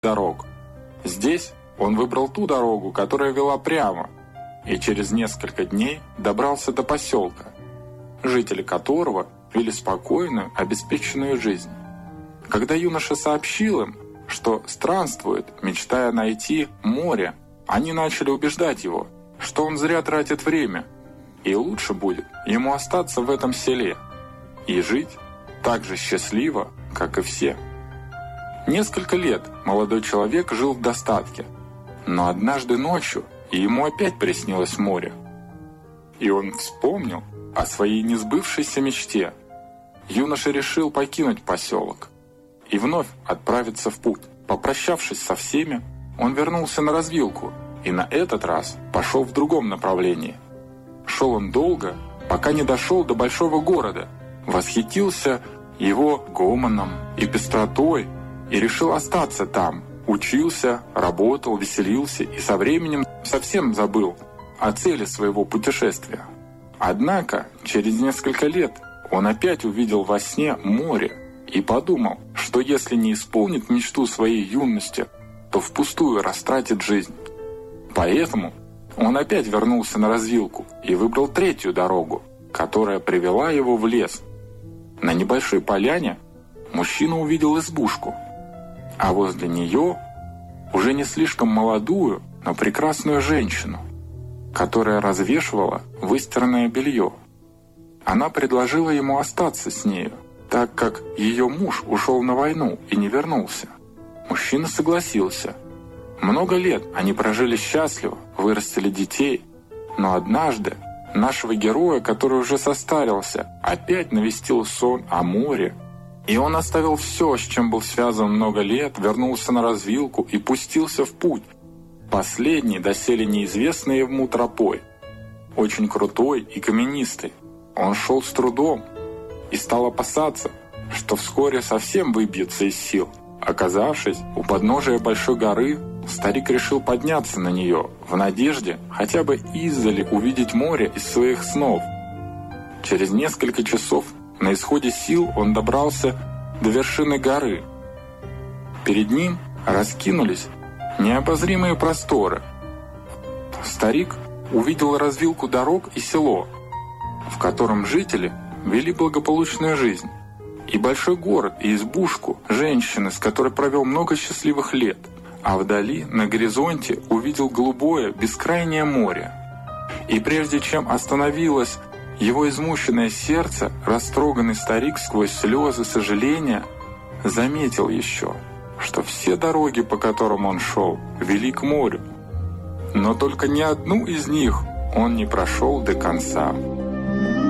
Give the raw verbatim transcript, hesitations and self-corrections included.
дорог. Здесь он выбрал ту дорогу, которая вела прямо, и через несколько дней добрался до поселка, жители которого вели спокойную, обеспеченную жизнь. Когда юноша сообщил им, что странствует, мечтая найти море, они начали убеждать его, что он зря тратит время, и лучше будет ему остаться в этом селе и жить так же счастливо, как и все. Несколько лет молодой человек жил в достатке, но однажды ночью ему опять приснилось море. И он вспомнил о своей несбывшейся мечте. Юноша решил покинуть поселок и вновь отправиться в путь. Попрощавшись со всеми, он вернулся на развилку и на этот раз пошел в другом направлении. Шел он долго, пока не дошел до большого города, восхитился его гомоном и пестротой и решил остаться там. Учился, работал, веселился и со временем совсем забыл о цели своего путешествия. Однако через несколько лет он опять увидел во сне море и подумал, что если не исполнит мечту своей юности, то впустую растратит жизнь. Поэтому он опять вернулся на развилку и выбрал третью дорогу, которая привела его в лес. На небольшой поляне мужчина увидел избушку, а возле нее уже не слишком молодую, но прекрасную женщину, которая развешивала выстиранное белье. Она предложила ему остаться с нею, так как ее муж ушел на войну и не вернулся. Мужчина согласился. Много лет они прожили счастливо, вырастили детей, но однажды нашего героя, который уже состарился, опять навестил сон о море, и он оставил все, с чем был связан много лет, вернулся на развилку и пустился в путь, последний доселе неизвестный ему тропой, очень крутой и каменистой. Он шел с трудом и стал опасаться, что вскоре совсем выбьется из сил. Оказавшись у подножия большой горы, старик решил подняться на нее в надежде хотя бы издали увидеть море из своих снов. Через несколько часов на исходе сил он добрался до вершины горы. Перед ним раскинулись необозримые просторы. Старик увидел развилку дорог и село, в котором жители вели благополучную жизнь, и большой город, и избушку женщины, с которой провел много счастливых лет, а вдали, на горизонте, увидел голубое, бескрайнее море. И прежде чем остановилось его измученное сердце, растроганный старик сквозь слезы сожаления заметил еще, что все дороги, по которым он шел, вели к морю, но только ни одну из них он не прошел до конца.